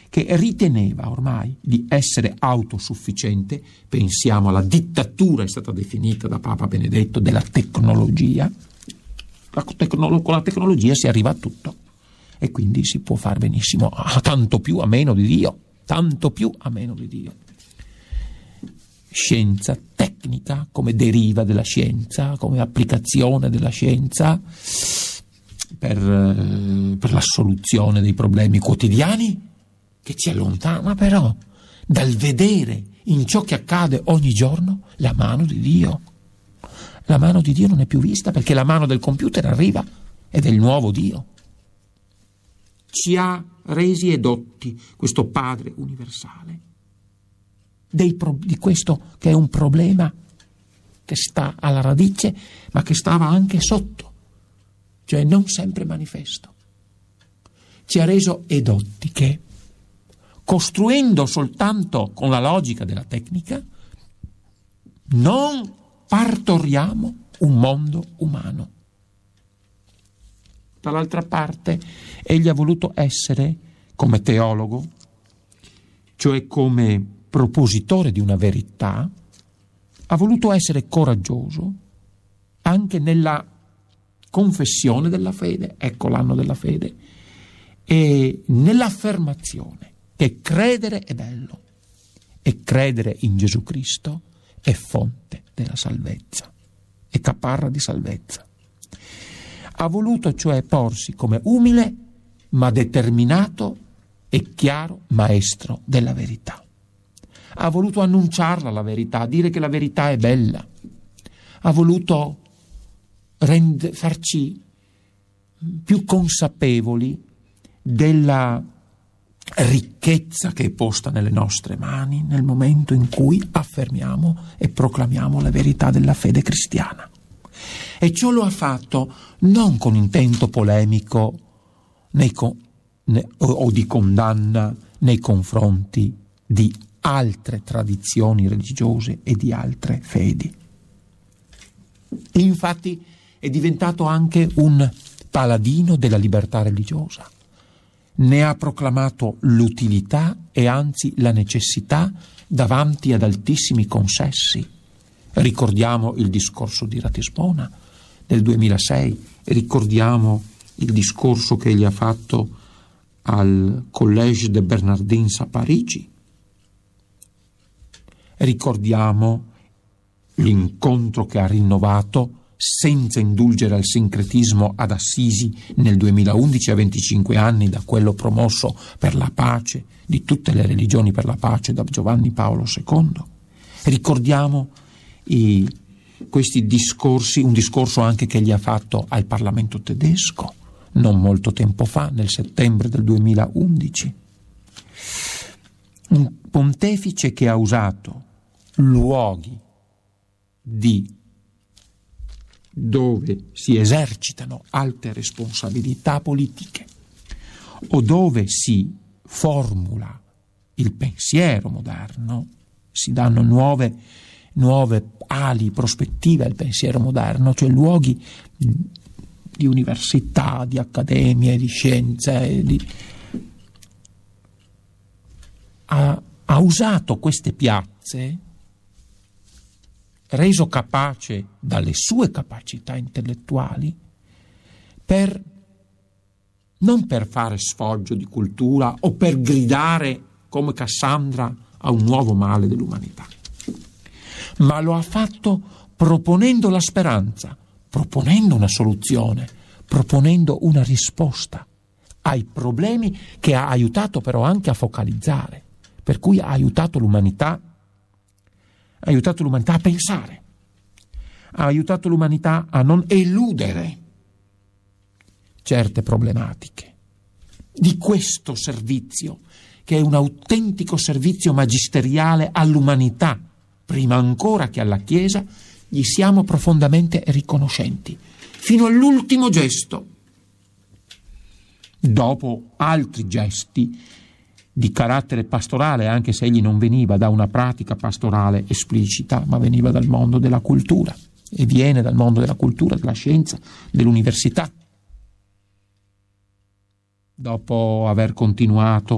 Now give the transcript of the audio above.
che riteneva ormai di essere autosufficiente. Pensiamo alla dittatura, è stata definita da Papa Benedetto, della tecnologia. Con la tecnologia si arriva a tutto e quindi si può far benissimo, tanto più a meno di Dio, tanto più a meno di Dio. Scienza, tecnica, come deriva della scienza, come applicazione della scienza per la soluzione dei problemi quotidiani, che ci allontana però dal vedere in ciò che accade ogni giorno la mano di Dio. La mano di Dio non è più vista perché la mano del computer arriva ed è il nuovo Dio. Ci ha resi edotti questo Padre universale di questo che è un problema che sta alla radice ma che stava anche sotto, cioè non sempre manifesto. Ci ha reso edotti che, costruendo soltanto con la logica della tecnica, non partoriamo un mondo umano. Dall'altra parte, egli ha voluto essere, come teologo, cioè come propositore di una verità, ha voluto essere coraggioso anche nella confessione della fede, ecco l'anno della fede, e nell'affermazione che credere è bello e credere in Gesù Cristo è fonte della salvezza, è caparra di salvezza. Ha voluto cioè porsi come umile ma determinato e chiaro maestro della verità. Ha voluto annunciarla la verità, dire che la verità è bella. Ha voluto farci più consapevoli della ricchezza che è posta nelle nostre mani nel momento in cui affermiamo e proclamiamo la verità della fede cristiana. E ciò lo ha fatto non con intento polemico o di condanna nei confronti di altre tradizioni religiose e di altre fedi. Infatti è diventato anche un paladino della libertà religiosa. Ne ha proclamato l'utilità e anzi la necessità davanti ad altissimi consessi. Ricordiamo il discorso di Ratisbona del 2006, ricordiamo il discorso che egli ha fatto al Collège des Bernardins a Parigi, ricordiamo l'incontro che ha rinnovato senza indulgere al sincretismo ad Assisi nel 2011, a 25 anni da quello promosso per la pace di tutte le religioni per la pace da Giovanni Paolo II. Ricordiamo questi discorsi, un discorso anche che egli ha fatto al Parlamento tedesco non molto tempo fa, nel settembre del 2011. Un pontefice che ha usato luoghi dove si esercitano alte responsabilità politiche o dove si formula il pensiero moderno, si danno nuove ali, prospettive al pensiero moderno, cioè luoghi di università, di accademie, di scienze. Ha usato queste piazze, reso capace dalle sue capacità intellettuali, non per fare sfoggio di cultura o per gridare come Cassandra a un nuovo male dell'umanità, ma lo ha fatto proponendo la speranza, proponendo una soluzione, proponendo una risposta ai problemi che ha aiutato però anche a focalizzare, per cui ha aiutato l'umanità a pensare, ha aiutato l'umanità a non eludere certe problematiche. Di questo servizio, che è un autentico servizio magisteriale all'umanità, prima ancora che alla Chiesa, gli siamo profondamente riconoscenti, fino all'ultimo gesto. Dopo altri gesti di carattere pastorale, anche se egli non veniva da una pratica pastorale esplicita, ma veniva dal mondo della cultura, e viene dal mondo della cultura, della scienza, dell'università. Dopo aver continuato